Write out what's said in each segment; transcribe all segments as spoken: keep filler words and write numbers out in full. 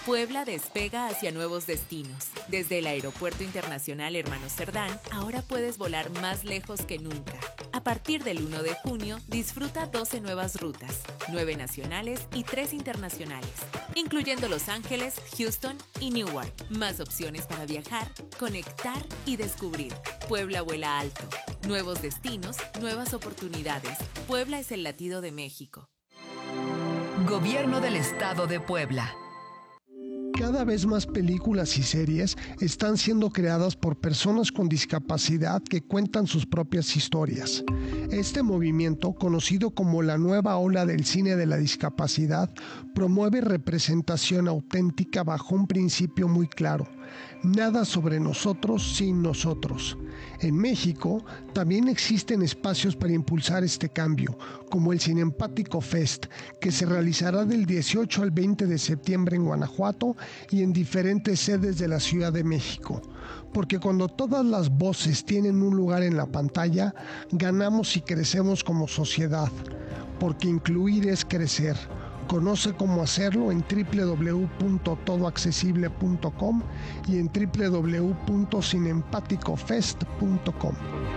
Puebla despega hacia nuevos destinos. Desde el Aeropuerto Internacional Hermano Cerdán, ahora puedes volar más lejos que nunca. A partir del uno de junio, disfruta doce nuevas rutas, nueve nacionales y tres internacionales, incluyendo Los Ángeles, Houston y Newark. Más opciones para viajar, conectar y descubrir. Puebla vuela alto. Nuevos destinos, nuevas oportunidades. Puebla es el latido de México. Gobierno del Estado de Puebla. Cada vez más películas y series están siendo creadas por personas con discapacidad que cuentan sus propias historias. Este movimiento, conocido como la nueva ola del cine de la discapacidad, promueve representación auténtica bajo un principio muy claro: nada sobre nosotros sin nosotros. En México también existen espacios para impulsar este cambio, como el Cinempático Fest, que se realizará del dieciocho al veinte de septiembre en Guanajuato y en diferentes sedes de la Ciudad de México. Porque cuando todas las voces tienen un lugar en la pantalla, ganamos y crecemos como sociedad. Porque incluir es crecer. Conoce cómo hacerlo en doble u doble u doble u punto todo accesible punto com y en doble u doble u doble u punto cinempático fest punto com.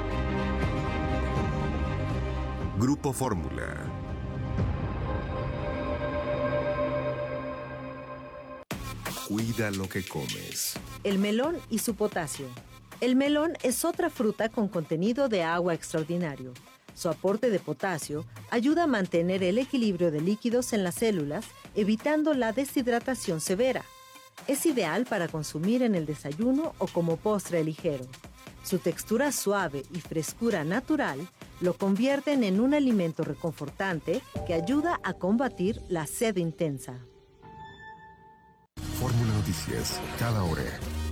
Grupo Fórmula. Cuida lo que comes. El melón y su potasio. El melón es otra fruta con contenido de agua extraordinario. Su aporte de potasio ayuda a mantener el equilibrio de líquidos en las células, evitando la deshidratación severa. Es ideal para consumir en el desayuno o como postre ligero. Su textura suave y frescura natural lo convierten en un alimento reconfortante que ayuda a combatir la sed intensa. Fórmula Noticias, cada hora.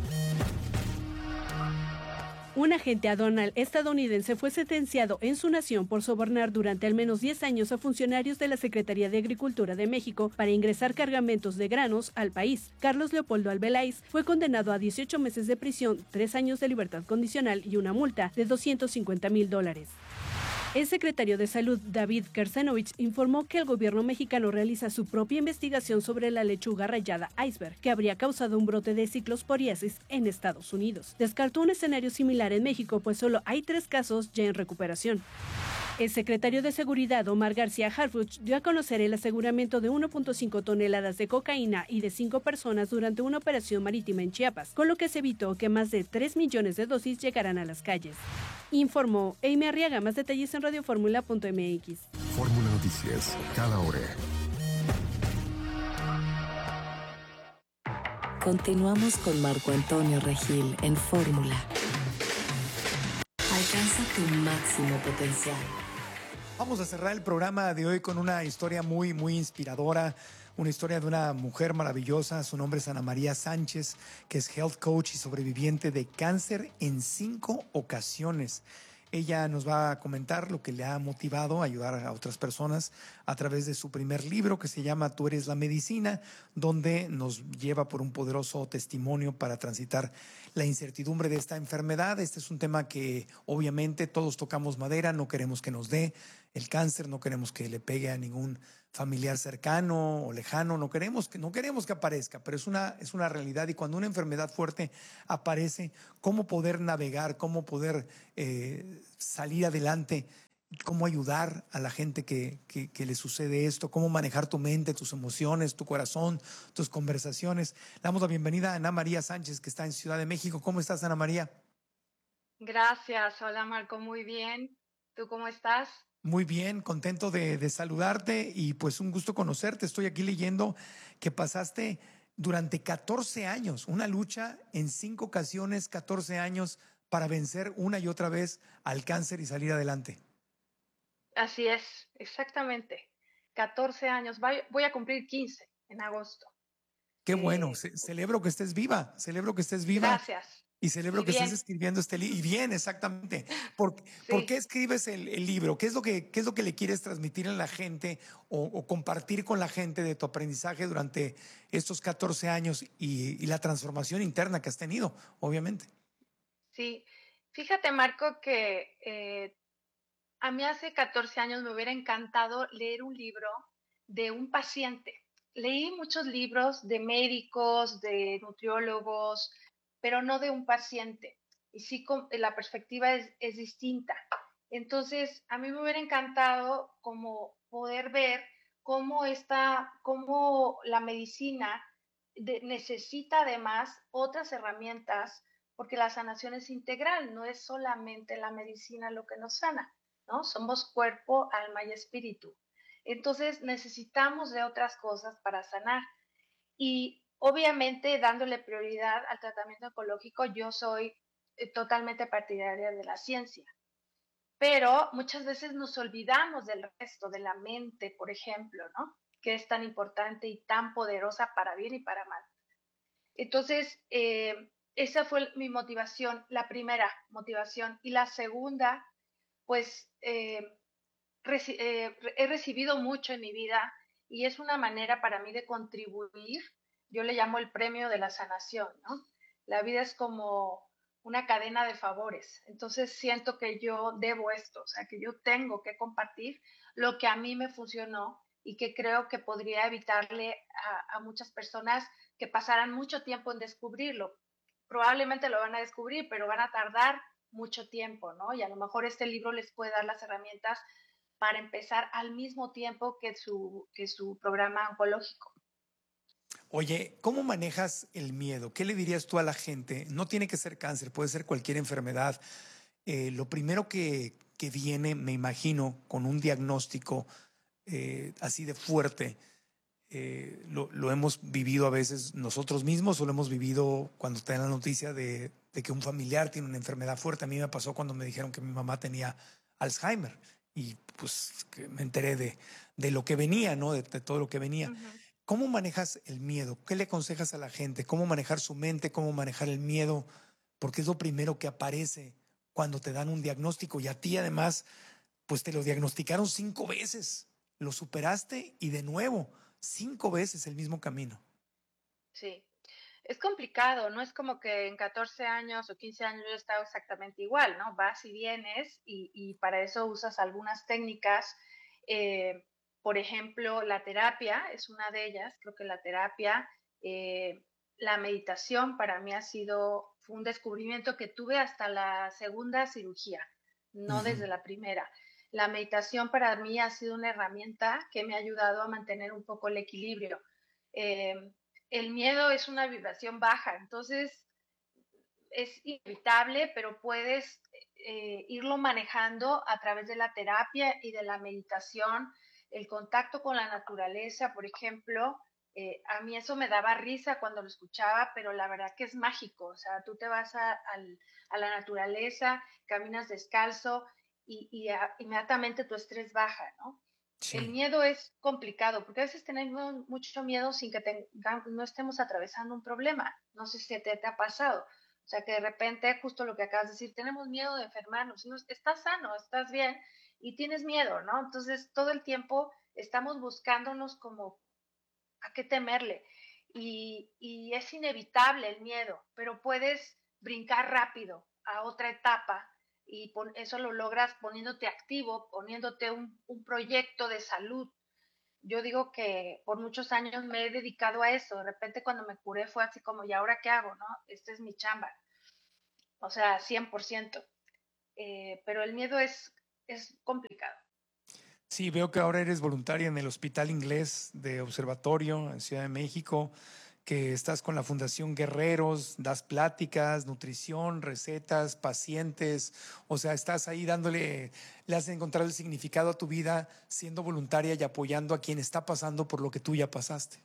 Un agente aduanal estadounidense fue sentenciado en su nación por sobornar durante al menos diez años a funcionarios de la Secretaría de Agricultura de México para ingresar cargamentos de granos al país. Carlos Leopoldo Albeláiz fue condenado a dieciocho meses de prisión, tres años de libertad condicional y una multa de doscientos cincuenta mil dólares. El secretario de Salud, David Kersenovich, informó que el gobierno mexicano realiza su propia investigación sobre la lechuga rayada iceberg, que habría causado un brote de ciclosporiasis en Estados Unidos. Descartó un escenario similar en México, pues solo hay tres casos ya en recuperación. El secretario de Seguridad, Omar García Harfuch, dio a conocer el aseguramiento de uno punto cinco toneladas de cocaína y de cinco personas durante una operación marítima en Chiapas, con lo que se evitó que más de tres millones de dosis llegaran a las calles. Informó Eime Arriaga. Más detalles en radioformula punto m x. Fórmula Noticias, cada hora. Continuamos con Marco Antonio Regil en Fórmula. Alcanza tu máximo potencial. Vamos a cerrar el programa de hoy con una historia muy, muy inspiradora, una historia de una mujer maravillosa. Su nombre es Ana María Sánchez, que es health coach y sobreviviente de cáncer en cinco ocasiones. Ella nos va a comentar lo que le ha motivado a ayudar a otras personas a través de su primer libro, que se llama Tú eres la medicina, donde nos lleva por un poderoso testimonio para transitar la incertidumbre de esta enfermedad. Este es un tema que obviamente todos tocamos madera, no queremos que nos dé el cáncer, no queremos que le pegue a ningún familiar cercano o lejano, no queremos que, no queremos que aparezca, pero es una, es una realidad. Y cuando una enfermedad fuerte aparece, ¿cómo poder navegar, cómo poder eh, salir adelante, cómo ayudar a la gente que, que, que le sucede esto, cómo manejar tu mente, tus emociones, tu corazón, tus conversaciones? Le damos la bienvenida a Ana María Sánchez, que está en Ciudad de México. ¿Cómo estás, Ana María? Gracias. Hola, Marco. Muy bien. ¿Tú cómo estás? Muy bien, contento de, de saludarte y pues un gusto conocerte. Estoy aquí leyendo que pasaste durante catorce años, una lucha en cinco ocasiones, catorce años para vencer una y otra vez al cáncer y salir adelante. Así es, exactamente. catorce años. Voy a cumplir quince en agosto. Qué bueno. Ce- celebro que estés viva, celebro que estés viva. Gracias. Y celebro Y que bien. estés escribiendo este libro. Y bien, exactamente. ¿Por, Sí. ¿por qué escribes el, el libro? ¿Qué es lo que, qué es lo que le quieres transmitir a la gente o, o compartir con la gente de tu aprendizaje durante estos catorce años y, y la transformación interna que has tenido, obviamente? Sí. Fíjate, Marco, que eh, a mí hace catorce años me hubiera encantado leer un libro de un paciente. leí muchos libros de médicos, de nutriólogos, pero no de un paciente. Y sí, con, la perspectiva es, es distinta. Entonces, a mí me hubiera encantado como poder ver cómo, esta, cómo la medicina de, necesita además otras herramientas, porque la sanación es integral, no es solamente la medicina lo que nos sana, ¿no? Somos cuerpo, alma y espíritu. Entonces necesitamos de otras cosas para sanar. Y obviamente dándole prioridad al tratamiento oncológico, yo soy eh, totalmente partidaria de la ciencia. Pero muchas veces nos olvidamos del resto, de la mente, por ejemplo, ¿no? Que es tan importante y tan poderosa para bien y para mal. Entonces, eh, esa fue mi motivación, la primera motivación. Y la segunda, pues, eh, reci eh, he recibido mucho en mi vida y es una manera para mí de contribuir. Yo le llamo el premio de la sanación, ¿no? La vida es como una cadena de favores. Entonces siento que yo debo esto, o sea, que yo tengo que compartir lo que a mí me funcionó y que creo que podría evitarle a, a muchas personas que pasarán mucho tiempo en descubrirlo. Probablemente lo van a descubrir, pero van a tardar mucho tiempo, ¿no? Y a lo mejor este libro les puede dar las herramientas para empezar al mismo tiempo que su, que su programa oncológico. Oye, ¿cómo manejas el miedo? ¿Qué le dirías tú a la gente? No tiene que ser cáncer, puede ser cualquier enfermedad. Eh, lo primero que, que viene, me imagino, con un diagnóstico eh, así de fuerte, eh, lo, lo hemos vivido a veces nosotros mismos o lo hemos vivido cuando te dan la noticia de, de que un familiar tiene una enfermedad fuerte. A mí me pasó cuando me dijeron que mi mamá tenía Alzheimer y pues que me enteré de, de lo que venía, ¿no? De, de todo lo que venía. Uh-huh. ¿Cómo manejas el miedo? ¿Qué le aconsejas a la gente? ¿Cómo manejar su mente? ¿Cómo manejar el miedo? Porque es lo primero que aparece cuando te dan un diagnóstico y a ti además, pues te lo diagnosticaron cinco veces. Lo superaste y de nuevo, cinco veces el mismo camino. Sí, es complicado, no es como que en catorce años o quince años yo he estado exactamente igual, ¿no? Vas y vienes y, y para eso usas algunas técnicas. Eh, por ejemplo, la terapia es una de ellas. Creo que la terapia, eh, la meditación para mí ha sido, fue un descubrimiento que tuve hasta la segunda cirugía, no uh-huh. desde la primera. La meditación para mí ha sido una herramienta que me ha ayudado a mantener un poco el equilibrio. Eh, el miedo es una vibración baja, entonces es inevitable, pero puedes eh, irlo manejando a través de la terapia y de la meditación, el contacto con la naturaleza, por ejemplo. Eh, a mí eso me daba risa cuando lo escuchaba, pero la verdad que es mágico. O sea, tú te vas a, a, a la naturaleza, caminas descalzo y, y a, inmediatamente tu estrés baja, ¿no? Sí. El miedo es complicado porque a veces tenemos mucho miedo sin que tenga, no estemos atravesando un problema. No sé si te, te ha pasado. O sea, que de repente, justo lo que acabas de decir, tenemos miedo de enfermarnos. No, estás sano, estás bien y tienes miedo, ¿no? Entonces, todo el tiempo estamos buscándonos como a qué temerle. Y, y es inevitable el miedo, pero puedes brincar rápido a otra etapa y pon, eso lo logras poniéndote activo, poniéndote un, un proyecto de salud. Yo digo que por muchos años me he dedicado a eso. De repente cuando me curé fue así como, ¿y ahora qué hago? ¿No? Esta es mi chamba. O sea, cien por ciento. Eh, pero el miedo es, es complicado. Sí, veo que ahora eres voluntaria en el Hospital Inglés de Observatorio en Ciudad de México, que estás con la Fundación Guerreros, das pláticas, nutrición, recetas, pacientes, o sea, estás ahí dándole, le has encontrado el significado a tu vida siendo voluntaria y apoyando a quien está pasando por lo que tú ya pasaste.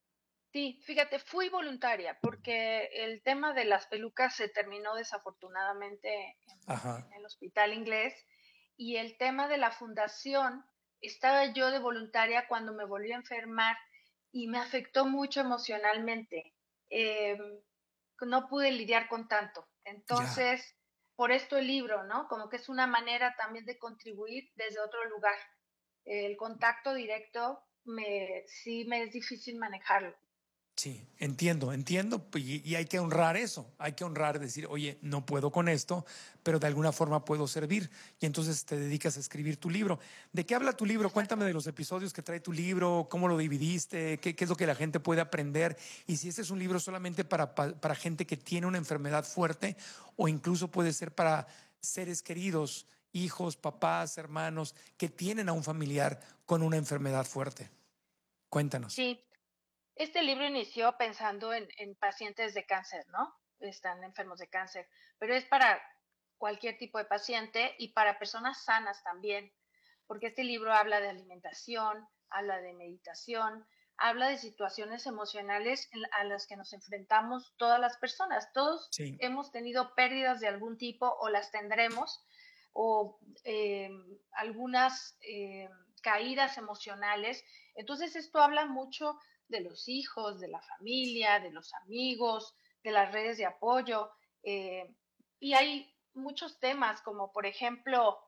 Sí, fíjate, fui voluntaria porque el tema de las pelucas se terminó desafortunadamente en, en el Hospital Inglés y el tema de la fundación, estaba yo de voluntaria cuando me volví a enfermar y me afectó mucho emocionalmente. Eh, no pude lidiar con tanto. Entonces, ya. Por esto el libro, ¿no? Como que es una manera también de contribuir desde otro lugar. El contacto directo me, sí me es difícil manejarlo. Sí, entiendo, entiendo, y, y hay que honrar eso, hay que honrar, decir, oye, no puedo con esto, pero de alguna forma puedo servir, y entonces te dedicas a escribir tu libro. ¿De qué habla tu libro? Cuéntame de los episodios que trae tu libro, cómo lo dividiste, qué, qué es lo que la gente puede aprender, y si este es un libro solamente para, para, para gente que tiene una enfermedad fuerte, o incluso puede ser para seres queridos, hijos, papás, hermanos, que tienen a un familiar con una enfermedad fuerte. Cuéntanos. Sí, este libro inició pensando en, en pacientes de cáncer, ¿no? Están enfermos de cáncer, pero es para cualquier tipo de paciente y para personas sanas también, porque este libro habla de alimentación, habla de meditación, habla de situaciones emocionales en- a las que nos enfrentamos todas las personas. Todos Sí. hemos tenido pérdidas de algún tipo o las tendremos, o eh, algunas eh, caídas emocionales. Entonces esto habla mucho de los hijos, de la familia, de los amigos, de las redes de apoyo. eh, y hay muchos temas como, por ejemplo,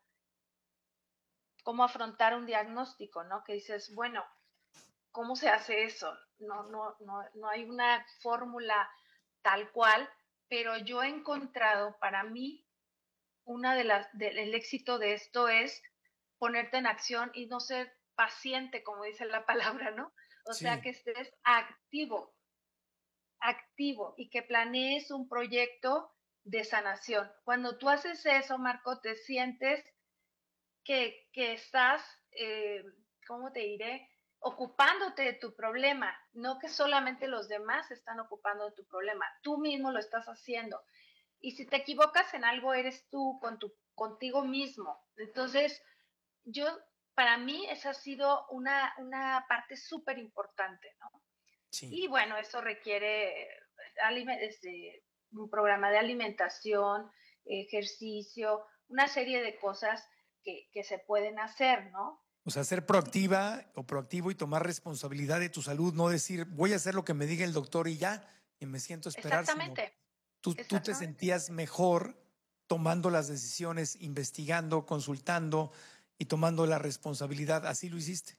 cómo afrontar un diagnóstico, ¿no? Que dices, bueno, ¿cómo se hace eso? No, no, no, no hay una fórmula tal cual, pero yo he encontrado para mí una de las del éxito de esto es ponerte en acción y no ser paciente, como dice la palabra, ¿no? O sea, Sí. que estés activo, activo y que planees un proyecto de sanación. Cuando tú haces eso, Marco, te sientes que, que estás, eh, ¿cómo te diré? Ocupándote de tu problema, no que solamente los demás están ocupando de tu problema, tú mismo lo estás haciendo. Y si te equivocas en algo, eres tú con tu, contigo mismo. Entonces, yo, para mí, esa ha sido una, una parte súper importante, ¿no? Sí. Y bueno, eso requiere este, un programa de alimentación, ejercicio, una serie de cosas que, que se pueden hacer, ¿no? O sea, ser proactiva o proactivo y tomar responsabilidad de tu salud, no decir, voy a hacer lo que me diga el doctor y ya, y me siento a esperar, sino Exactamente, tú, tú te exactamente. sentías mejor tomando las decisiones, investigando, consultando y tomando la responsabilidad. Así lo hiciste.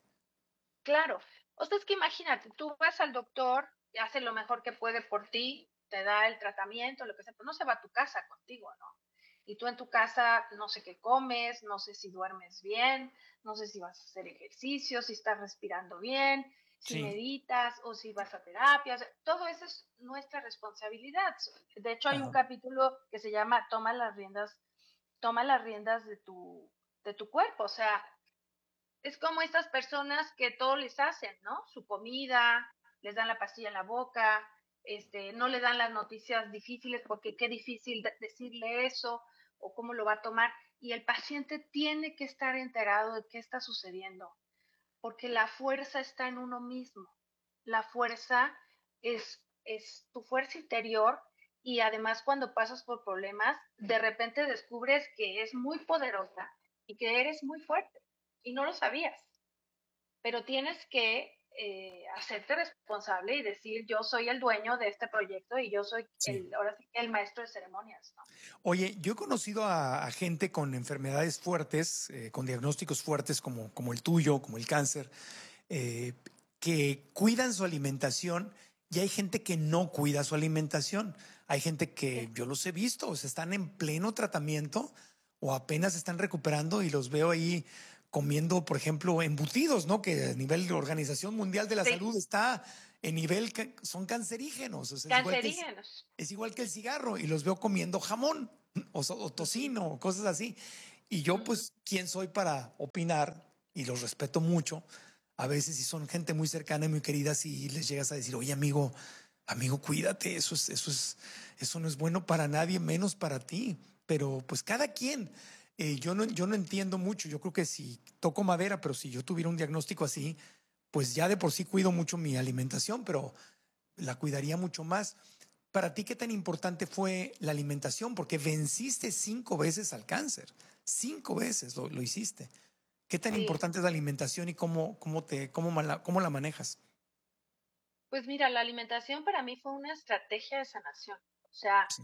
Claro. O sea, es que imagínate, tú vas al doctor, hace lo mejor que puede por ti, te da el tratamiento, lo que sea, pero no se va a tu casa contigo, ¿no? Y tú en tu casa no sé qué comes, no sé si duermes bien, no sé si vas a hacer ejercicio, si estás respirando bien, si Sí. meditas o si vas a terapia. O sea, todo eso es nuestra responsabilidad. De hecho, hay un Ajá. capítulo que se llama Toma las riendas, toma las riendas de tu, de tu cuerpo. O sea, es como estas personas que todo les hacen, ¿no? Su comida, les dan la pastilla en la boca, este, no le dan las noticias difíciles porque qué difícil de- decirle eso o cómo lo va a tomar. Y el paciente tiene que estar enterado de qué está sucediendo, porque la fuerza está en uno mismo. La fuerza es, es tu fuerza interior y además cuando pasas por problemas, de repente descubres que es muy poderosa y que eres muy fuerte y no lo sabías, pero tienes que eh, hacerte responsable y decir yo soy el dueño de este proyecto y yo soy Sí. el, ahora sí, el maestro de ceremonias, ¿no? Oye, yo he conocido a, a gente con enfermedades fuertes, eh, con diagnósticos fuertes como, como el tuyo, como el cáncer, eh, que cuidan su alimentación y hay gente que no cuida su alimentación. Hay gente que Sí. yo los he visto, o sea, están en pleno tratamiento o apenas están recuperando y los veo ahí comiendo, por ejemplo, embutidos, ¿no? Que a nivel de Organización Mundial de la Sí, Salud está en nivel que son cancerígenos, o sea, es igual que el, cancerígenos. es igual que el cigarro y los veo comiendo jamón o, so- o Ujú, tocino o cosas así. Y yo, ujú. pues, ¿quién soy para opinar? Y los respeto mucho. A veces si son gente muy cercana y muy querida, si les llegas a decir, oye, amigo, amigo, cuídate, eso es, eso es, eso no es bueno para nadie, menos para ti. Pero pues cada quien, eh, yo no, yo no entiendo mucho. Yo creo que si toco madera, pero si yo tuviera un diagnóstico así, pues ya de por sí cuido mucho mi alimentación, pero la cuidaría mucho más. Para ti, ¿qué tan importante fue la alimentación? Porque venciste cinco veces al cáncer. Cinco veces lo, lo hiciste. ¿Qué tan Sí, importante es la alimentación y cómo, cómo, te, cómo, mala- cómo la manejas? pues mira, la alimentación para mí fue una estrategia de sanación. O sea, Sí,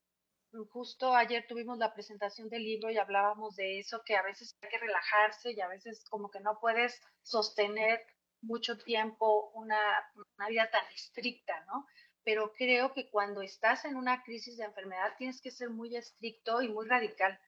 justo ayer tuvimos la presentación del libro y hablábamos de eso, que a veces hay que relajarse y a veces como que no puedes sostener mucho tiempo una, una vida tan estricta, ¿no? Pero creo que cuando estás en una crisis de enfermedad tienes que ser muy estricto y muy radical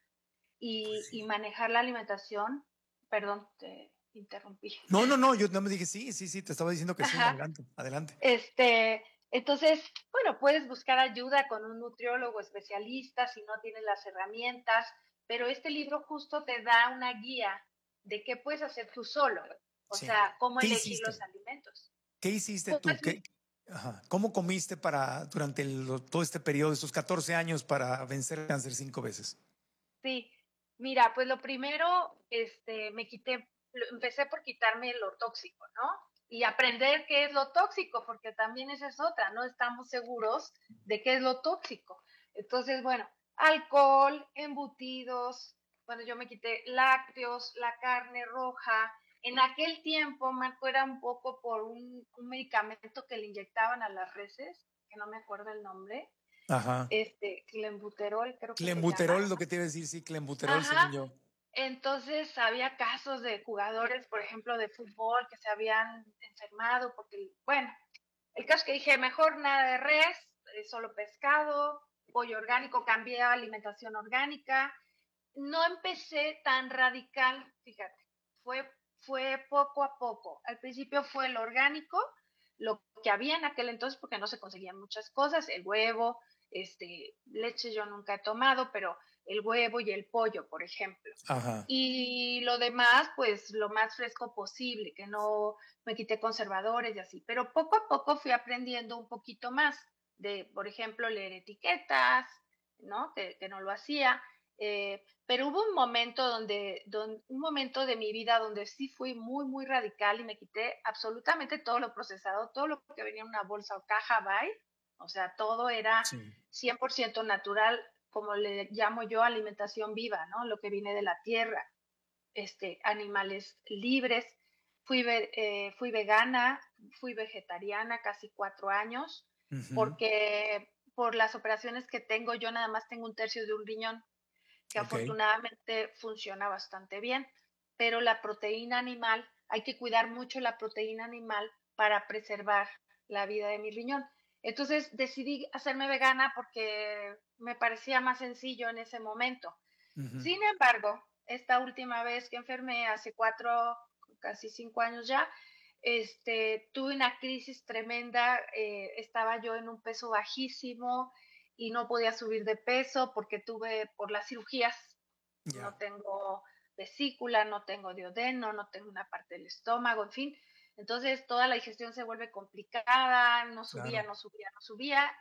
y, y manejar la alimentación. Perdón, te interrumpí. No, no, no, yo no me dije sí, sí, sí, te estaba diciendo que sí, Ajá. adelante, adelante. Este, entonces, bueno, puedes buscar ayuda con un nutriólogo especialista si no tienes las herramientas, pero este libro justo te da una guía de qué puedes hacer tú solo, o Sí. sea, cómo ¿Qué elegir hiciste? los alimentos. ¿Qué hiciste Pues, tú? ¿Qué, ajá, ¿Cómo comiste para durante el- todo este periodo, estos catorce años, para vencer el cáncer cinco veces? sí, mira, pues lo primero, este, me quité, lo- empecé por quitarme lo tóxico, ¿no? Y aprender qué es lo tóxico, porque también esa es otra, no estamos seguros de qué es lo tóxico. Entonces, bueno, alcohol, embutidos, bueno, yo me quité lácteos, la carne roja. En aquel tiempo, Marco, era un poco por un, un medicamento que le inyectaban a las reses, que no me acuerdo el nombre, Ajá. este, clenbuterol, creo que se llama. Clenbuterol, lo que te iba a decir, sí, clenbuterol, según Ajá. yo. Entonces había casos de jugadores, por ejemplo, de fútbol que se habían enfermado porque, bueno, el caso es que dije, mejor nada de res, eh, solo pescado, pollo orgánico, cambié a alimentación orgánica. No empecé tan radical, fíjate, fue, fue poco a poco. Al principio fue el orgánico, lo que había en aquel entonces, porque no se conseguían muchas cosas, el huevo, este, leche yo nunca he tomado, pero el huevo y el pollo, por ejemplo. Ajá. Y lo demás, pues lo más fresco posible, que no me quité conservadores y así. Pero poco a poco fui aprendiendo un poquito más de, por ejemplo, leer etiquetas, ¿no? Que, que no lo hacía. Eh, pero hubo un momento donde, donde, un momento de mi vida donde sí fui muy, muy radical y me quité absolutamente todo lo procesado, todo lo que venía en una bolsa o caja by, o sea, todo era Sí. cien por ciento natural, como le llamo yo, alimentación viva, ¿no? Lo que viene de la tierra, este, animales libres. Fui, eh, fui vegana, fui vegetariana casi cuatro años, Ujú. porque por las operaciones que tengo, yo nada más tengo un tercio de un riñón, que Ok. afortunadamente funciona bastante bien, pero la proteína animal, hay que cuidar mucho la proteína animal para preservar la vida de mi riñón. Entonces decidí hacerme vegana porque me parecía más sencillo en ese momento. Ujú. Sin embargo, esta última vez que enfermé, hace cuatro, casi cinco años ya, este, tuve una crisis tremenda, eh, estaba yo en un peso bajísimo y no podía subir de peso porque tuve, por las cirugías, Ya. no tengo vesícula, no tengo duodeno, no tengo una parte del estómago, en fin. Entonces toda la digestión se vuelve complicada, no subía, Claro. no subía, no subía.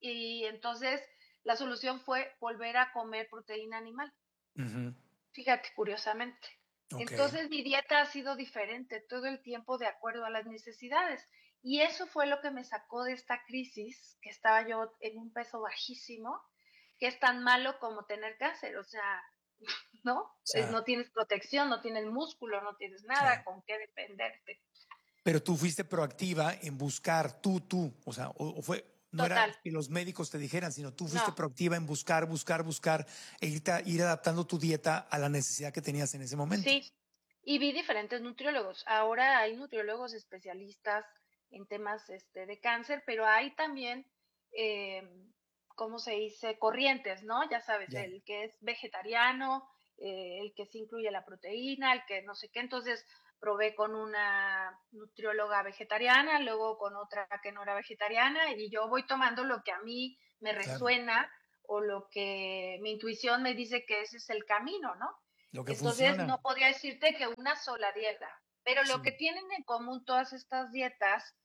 Y entonces la solución fue volver a comer proteína animal. Ujú. Fíjate, curiosamente. Ok. Entonces mi dieta ha sido diferente todo el tiempo de acuerdo a las necesidades. Y eso fue lo que me sacó de esta crisis, que estaba yo en un peso bajísimo, que es tan malo como tener cáncer. O sea, ¿no? O sea, No tienes protección, no tienes músculo, no tienes o nada sea, con qué dependerte. pero tú fuiste proactiva en buscar, tú, tú, o sea, o, o fue, no era Total, que los médicos te dijeran, sino tú fuiste no, proactiva en buscar, buscar, buscar, e ir, ir adaptando tu dieta a la necesidad que tenías en ese momento. sí. Y vi diferentes nutriólogos. Ahora hay nutriólogos especialistas en temas este, de cáncer, pero hay también, eh, ¿cómo se dice? Corrientes, ¿no? Ya sabes, Ya. el que es vegetariano, eh, el que sí incluye la proteína, el que no sé qué. Entonces probé con una nutrióloga vegetariana, luego con otra que no era vegetariana, y yo voy tomando lo que a mí me Claro. resuena o lo que mi intuición me dice que ese es el camino, ¿no? Lo que Entonces, funciona. no podría decirte que una sola dieta, pero lo Sí. que tienen en común todas estas dietas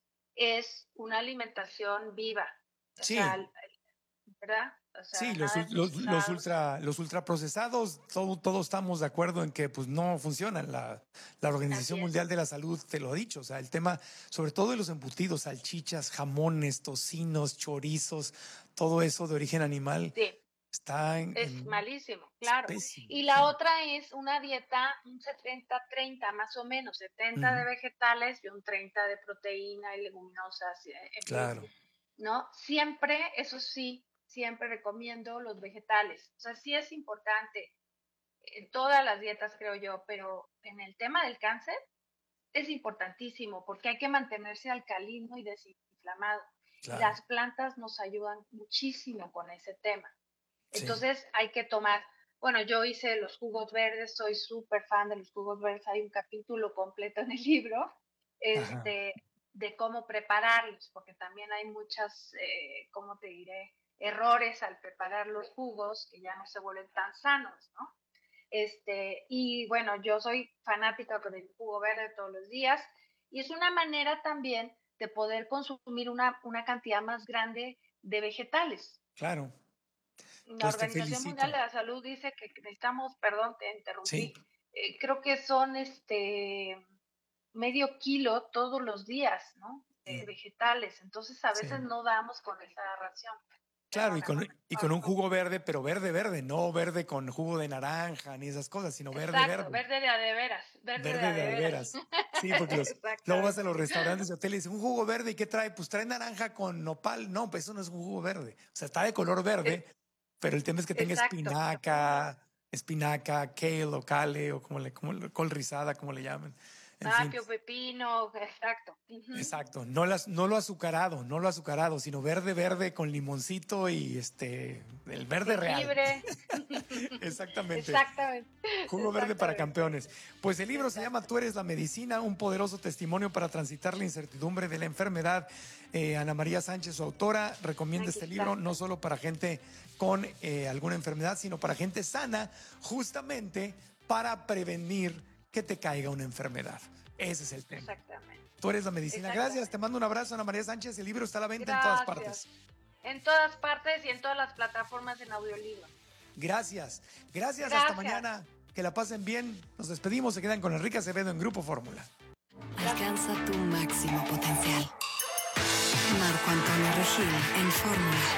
es una alimentación viva, o sea, Sí. ¿verdad? O sea, Sí, los, nada de los, los procesados. ultra, los ultraprocesados, todo, todos estamos de acuerdo en que pues no funcionan. La, la Así Organización es. Mundial de la Salud te lo ha dicho. O sea, el tema, sobre todo de los embutidos, salchichas, jamones, tocinos, chorizos, todo eso de origen animal Sí, está en, es en malísimo, es claro. pésimo. Y la Sí. otra es una dieta, un setenta treinta más o menos, setenta de Ujú. vegetales y un treinta de proteína y leguminosas, eh, en fin, Claro. ¿no? Siempre, eso sí, siempre recomiendo los vegetales. O sea, sí es importante en todas las dietas, creo yo, pero en el tema del cáncer, es importantísimo porque hay que mantenerse alcalino y desinflamado. Claro. Las plantas nos ayudan muchísimo con ese tema. Sí. Entonces hay que tomar, bueno, yo hice los jugos verdes, soy súper fan de los jugos verdes, hay un capítulo completo en el libro este, de cómo prepararlos, porque también hay muchas, eh, ¿cómo te diré?, errores al preparar los jugos que ya no se vuelven tan sanos, ¿no? Este, y bueno, yo soy fanática del jugo verde todos los días y es una manera también de poder consumir una, una cantidad más grande de vegetales. Claro. La Pues te Organización felicito. Mundial de la Salud dice que necesitamos, perdón, te interrumpí, Sí. eh, creo que son este medio kilo todos los días, ¿no? De Sí. vegetales, entonces a veces Sí. no damos con esa ración. Claro, y con, y con un jugo verde, pero verde, verde, no verde con jugo de naranja ni esas cosas, sino verde, Exacto, verde. verde de a de veras. Verde, Verde de a de de de veras. veras. Sí, porque los, luego vas a los restaurantes y hoteles, un jugo verde, ¿y qué trae? Pues trae naranja con nopal. No, pues eso no es un jugo verde. O sea, está de color verde, pero el tema es que tenga Exacto. espinaca, espinaca, kale o kale, o como le, como le- col rizada, como le llaman. En fin. Apio, pepino, exacto. Ujú. Exacto, no, las, no lo azucarado, no lo azucarado, sino verde, verde con limoncito y este, el verde real. Jengibre. Exactamente. Exactamente. Jugo verde para Exactamente. campeones. Pues el libro se llama Tú eres la medicina, un poderoso testimonio para transitar la incertidumbre de la enfermedad. Eh, Ana María Sánchez, su autora, recomienda Aquí este está. libro no solo para gente con eh, alguna enfermedad, sino para gente sana, justamente para prevenir que te caiga una enfermedad. Ese es el tema. Exactamente. Tú eres la medicina. Exactamente. Gracias, te mando un abrazo, Ana María Sánchez. El libro está a la venta en todas Gracias. partes. En todas partes y en todas las plataformas en audiolibro. Gracias. Gracias, Gracias. hasta mañana. Que la pasen bien. Nos despedimos, se quedan con Enrique Acevedo en Grupo Fórmula. Alcanza tu máximo potencial. Marco Antonio Regil en Fórmula.